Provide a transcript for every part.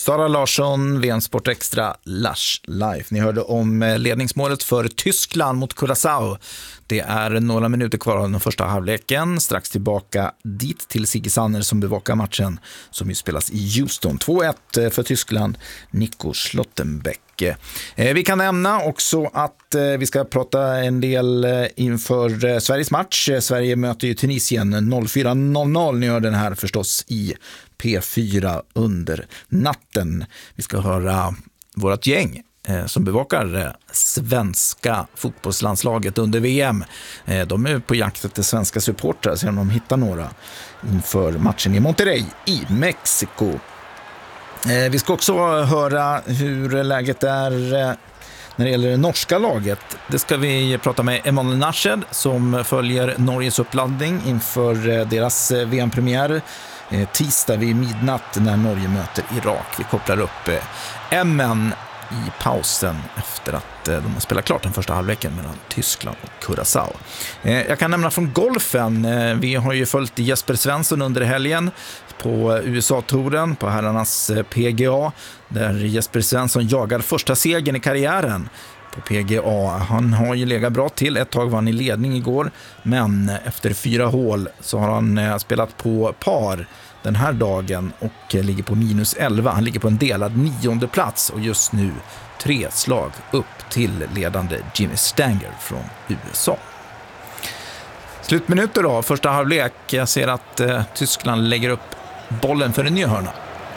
Sara Larsson, VM Sport Extra, Lush Life. Ni hörde om ledningsmålet för Tyskland mot Curaçao. Det är några minuter kvar av den första halvleken. Strax tillbaka dit till Sigge Sanner som bevakar matchen som ju spelas i Houston. 2-1 för Tyskland, Nico Schlottenbeck. Vi kan nämna också att vi ska prata en del inför Sveriges match. Sverige möter ju Tunisien 04.00. Ni hör den här förstås i P4 under natten. Vi ska höra vårt gäng som bevakar svenska fotbollslandslaget under VM. De är på jakt efter svenska supportrar, så de hittar några inför matchen i Monterrey i Mexiko. Vi ska också höra hur läget är när det gäller det norska laget. Det ska vi prata med Emanuel Nashed som följer Norges uppladdning inför deras VM-premiär tisdag vid midnatt när Norge möter Irak. Vi kopplar upp MN i pausen efter att de har spelat klart den första halvleken mellan Tyskland och Curaçao. Jag kan nämna från golfen. Vi har ju följt Jesper Svensson under helgen på USA-touren på herrarnas PGA där Jesper Svensson jagar första segern i karriären på PGA. Han har ju legat bra till. Ett tag var han i ledning igår, men efter 4 hål så har han spelat på par den här dagen och ligger på -11. Han ligger på en delad 9:e plats och just nu 3 slag upp till ledande Jimmy Stanger från USA. Slutminuter då, första halvlek. Jag ser att Tyskland lägger upp bollen för en ny hörna.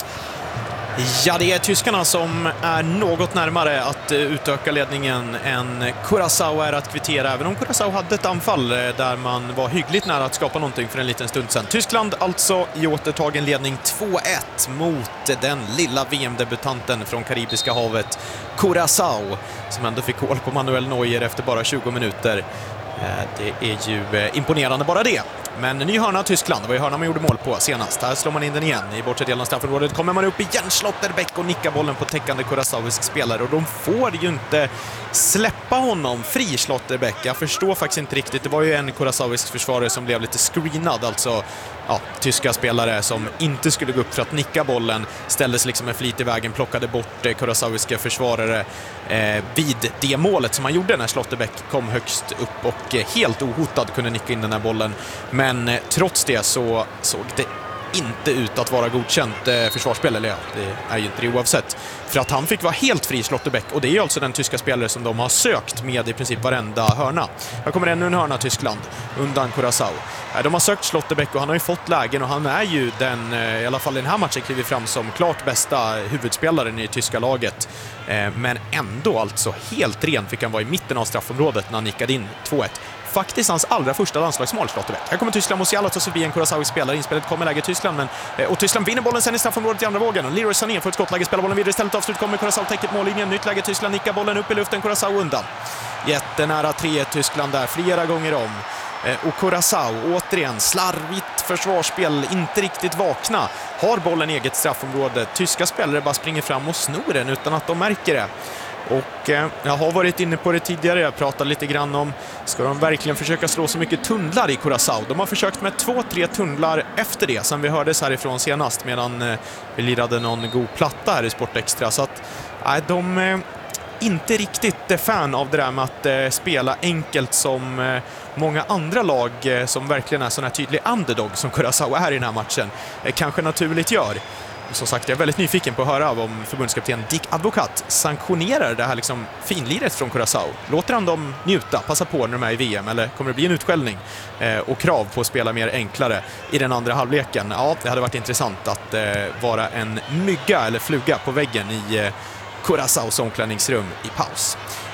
Ja, det är tyskarna som är något närmare att utöka ledningen än Curaçao är att kvittera, även om Curaçao hade ett anfall där man var hyggligt nära att skapa någonting för en liten stund sedan. Tyskland alltså i återtagen ledning 2-1 mot den lilla VM-debutanten från Karibiska havet, Curaçao, som ändå fick hål på Manuel Neuer efter bara 20 minuter. Det är ju imponerande bara det. Men ny hörna Tyskland, det var ju hörna man gjorde mål på senast. Här slår man in den igen i bortre delen av straffområdet. Kommer man upp igen, Schlotterbeck och nickar bollen på täckande Curaçaoisk spelare. Och de får ju inte släppa honom fri, Schlotterbeck. Jag förstår faktiskt inte riktigt. Det var ju en Curaçaoisk försvarare som blev lite screenad. Alltså tyska spelare som inte skulle gå upp för att nicka bollen ställdes liksom med flit i vägen, plockade bort Curaçaoiska försvarare vid det målet som han gjorde när Schlotterbeck kom högst upp och helt ohotad kunde nicka in den här bollen. Men trots det så såg det inte ut att vara godkänt försvarsspel, eller det är ju inte det oavsett. För att han fick vara helt fri, Schlotterbeck, och det är ju alltså den tyska spelare som de har sökt med i princip varenda hörna. Här kommer ännu en hörna Tyskland undan Curaçao. De har sökt Schlotterbeck och han har ju fått lägen och han är ju den, i alla fall i den här matchen kliver fram som klart bästa huvudspelaren i tyska laget. Men ändå alltså helt ren fick han vara i mitten av straffområdet när han nickade in 2-1. Faktiskt hans allra första landslagsmål, Schlotterbeck. Här kommer Tyskland, Musiala tar sig förbi en Curaçao spelare. Inspelet kommer läge Tyskland, och Tyskland vinner bollen sen i straffområdet i andra vågen. Och Leroy Sané får ett skottläge, spelar bollen vidare istället. Avslut kommer Curaçao, täcket mållinjen. Nytt läge Tyskland, nickar bollen upp i luften, Curaçao undan. Jättenära 3-1 Tyskland där, flera gånger om. Och Curaçao, återigen, slarvigt försvarsspel, inte riktigt vakna. Har bollen i eget straffområde. Tyska spelare bara springer fram och snor den utan att de märker det. Och jag har varit inne på det tidigare, jag pratade lite grann om, ska de verkligen försöka slå så mycket tunnlar i Curaçao? De har försökt med 2-3 tunnlar efter det, som vi hördes härifrån senast, medan vi lirade någon god platta här i Sport Extra. Så att de är inte riktigt fan av det där med att spela enkelt som många andra lag som verkligen är sån här tydlig underdog som Curaçao är i den här matchen kanske naturligt gör. Som sagt, jag är väldigt nyfiken på att höra om förbundskapten Dick Advocat sanktionerar det här liksom finliret från Curaçao. Låter han dem njuta, passa på när de är i VM, eller kommer det bli en utskällning och krav på att spela mer enklare i den andra halvleken? Ja, det hade varit intressant att vara en mygga eller fluga på väggen i Curaçaos omklädningsrum i paus.